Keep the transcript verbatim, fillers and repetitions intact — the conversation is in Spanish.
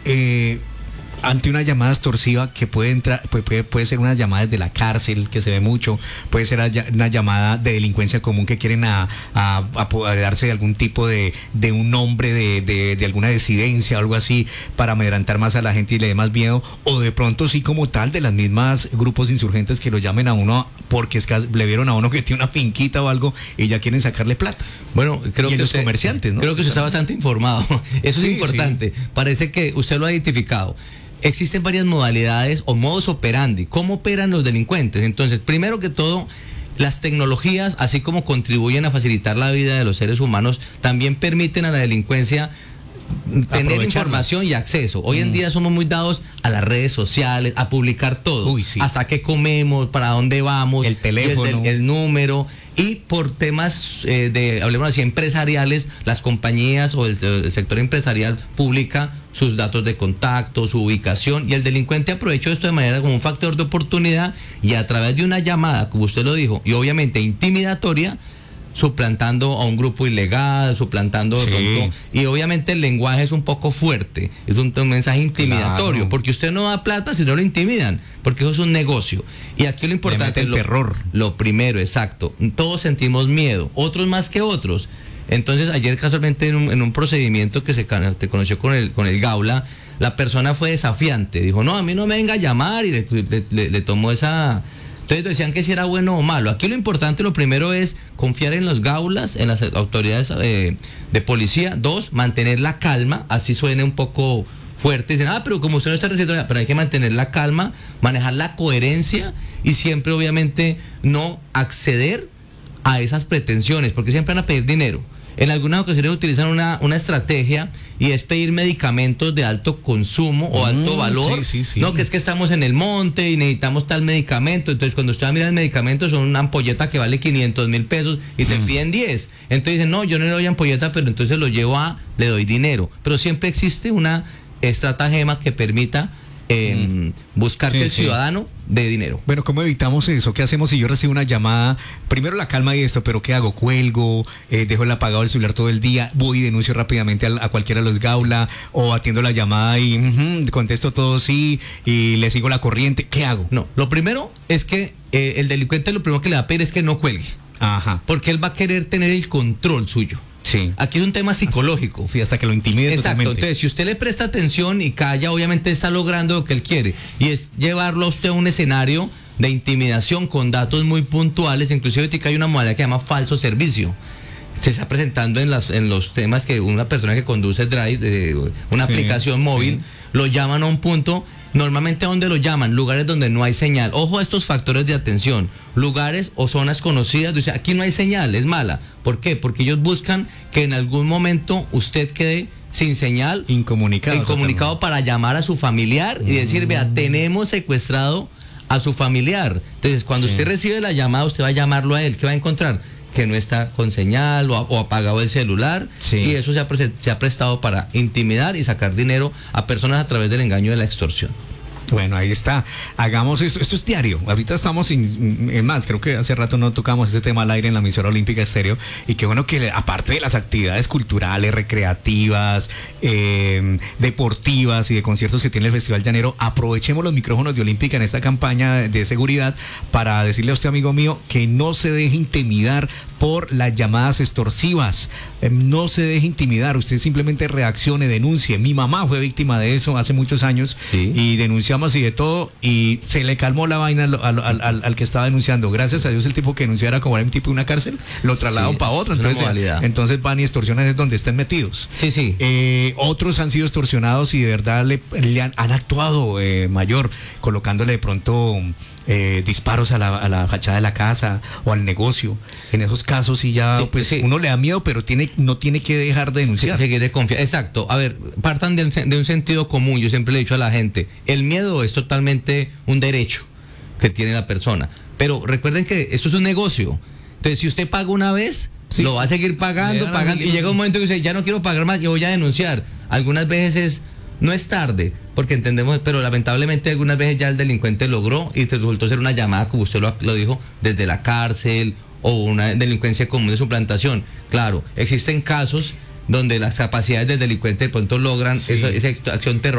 eh, ante una llamada extorsiva que puede entrar, puede, puede, puede ser una llamada desde la cárcel, que se ve mucho, puede ser una llamada de delincuencia común que quieren a, a, a apoderarse de algún tipo de, de un nombre de, de, de alguna disidencia o algo así para amedrentar más a la gente y le dé más miedo, o de pronto sí como tal de las mismas grupos insurgentes que lo llamen a uno porque es que le vieron a uno que tiene una finquita o algo y ya quieren sacarle plata. Bueno, creo y que los usted, comerciantes, ¿no? Creo que usted está bastante informado. Eso sí, es importante. Sí. Parece que usted lo ha identificado. Existen varias modalidades o modus operandi. ¿Cómo operan los delincuentes? Entonces, primero que todo, las tecnologías, así como contribuyen a facilitar la vida de los seres humanos, también permiten a la delincuencia tener información y acceso. Hoy mm. en día somos muy dados a las redes sociales, a publicar todo. Uy, sí. Hasta qué comemos, para dónde vamos, el teléfono, el, el número. Y por temas eh, de, hablemos así, empresariales, las compañías o el, el sector empresarial publica sus datos de contacto, su ubicación, y el delincuente aprovecha esto de manera como un factor de oportunidad y a través de una llamada, como usted lo dijo, y obviamente intimidatoria, suplantando a un grupo ilegal, suplantando sí. pronto, y obviamente el lenguaje es un poco fuerte, es un, un mensaje intimidatorio, claro. Porque usted no da plata si no lo intimidan, porque eso es un negocio. Y aquí lo importante es el terror. Lo primero, exacto, todos sentimos miedo, otros más que otros. Entonces ayer casualmente en un, en un procedimiento que se te conoció con el, con el Gaula, la persona fue desafiante, dijo, no, a mí no me venga a llamar, y le, le, le, le tomó esa... Entonces decían que si era bueno o malo. Aquí lo importante, lo primero es confiar en los Gaulas, en las autoridades eh, de policía. Dos, mantener la calma, así suene un poco fuerte. Dicen, ah, pero como usted no está recibiendo nada, pero hay que mantener la calma, manejar la coherencia y siempre obviamente no acceder a esas pretensiones, porque siempre van a pedir dinero. En algunas ocasiones utilizan una, una estrategia y es pedir medicamentos de alto consumo o alto mm, valor. Sí, sí, sí. No, que es que estamos en el monte y necesitamos tal medicamento. Entonces, cuando usted va a mirar el medicamento, son una ampolleta que vale quinientos mil pesos y te mm. piden diez. Entonces dicen, no, yo no le doy ampolleta, pero entonces lo llevo a, le doy dinero. Pero siempre existe una estratagema que permita eh, mm. buscar sí, que el sí. ciudadano de dinero. Bueno, ¿cómo evitamos eso? ¿Qué hacemos si yo recibo una llamada? Primero la calma y esto, pero ¿qué hago? ¿Cuelgo? Eh, ¿Dejo el apagado del celular todo el día? ¿Voy y denuncio rápidamente a, a cualquiera de los Gaula? ¿O atiendo la llamada y uh-huh, contesto todo sí y le sigo la corriente? ¿Qué hago? No, lo primero es que eh, el delincuente lo primero que le va a pedir es que no cuelgue. Ajá. Porque él va a querer tener el control suyo. Sí. Aquí es un tema psicológico. Sí, hasta que lo intimide. Exacto, totalmente. Entonces si usted le presta atención y calla, obviamente está logrando lo que él quiere. Y es llevarlo a usted a un escenario de intimidación con datos muy puntuales. Inclusive hay una modalidad que se llama falso servicio. Se está presentando en, las, en los temas que una persona que conduce Drive, eh, una sí, aplicación móvil, sí. lo llaman a un punto. Normalmente, ¿a dónde lo llaman? Lugares donde no hay señal. Ojo a estos factores de atención. Lugares o zonas conocidas. Dice, aquí no hay señal, es mala. ¿Por qué? Porque ellos buscan que en algún momento usted quede sin señal. Incomunicado. Incomunicado totalmente. Para llamar a su familiar y decir, vea, tenemos secuestrado a su familiar. Entonces, cuando sí. usted recibe la llamada, usted va a llamarlo a él. ¿Qué va a encontrar? Que no está con señal o, o apagado el celular, sí. y eso se ha, se ha prestado para intimidar y sacar dinero a personas a través del engaño de la extorsión. Bueno, ahí está. Hagamos esto. Esto es diario. Ahorita estamos sin... Es más, creo que hace rato no tocamos este tema al aire en la emisora Olímpica Estéreo. Y qué bueno que, aparte de las actividades culturales, recreativas, eh, deportivas y de conciertos que tiene el Festival Llanero, aprovechemos los micrófonos de Olímpica en esta campaña de seguridad para decirle a usted, amigo mío, que no se deje intimidar por las llamadas extorsivas. Eh, no se deje intimidar. Usted simplemente reaccione, denuncie. Mi mamá fue víctima de eso hace muchos años, sí. y denunciamos y de todo, y se le calmó la vaina al, al, al, al que estaba denunciando. Gracias a Dios el tipo que denunciara, como era un tipo de una cárcel, lo trasladaron sí, para otra. Entonces, entonces van y extorsionan es donde estén metidos. Sí, sí. Eh, otros han sido extorsionados y de verdad le, le han, han actuado eh, mayor, colocándole de pronto eh, disparos a la, a la fachada de la casa o al negocio. En esos casos sí ya, sí, pues sí. uno le da miedo, pero tiene no tiene que dejar de denunciar. Sí, seguir de confiar. Exacto. A ver, partan de, de un sentido común. Yo siempre le he dicho a la gente, el miedo es totalmente un derecho que tiene la persona. Pero recuerden que esto es un negocio. Entonces, si usted paga una vez, sí. lo va a seguir pagando, pagando, y llega un momento que dice, ya no quiero pagar más, yo voy a denunciar. Algunas veces no es tarde, porque entendemos, pero lamentablemente algunas veces ya el delincuente logró y resultó ser una llamada, como usted lo, lo dijo, desde la cárcel o una delincuencia común de suplantación. Claro, existen casos donde las capacidades del delincuente de pronto logran sí. esa, esa acción terrorista.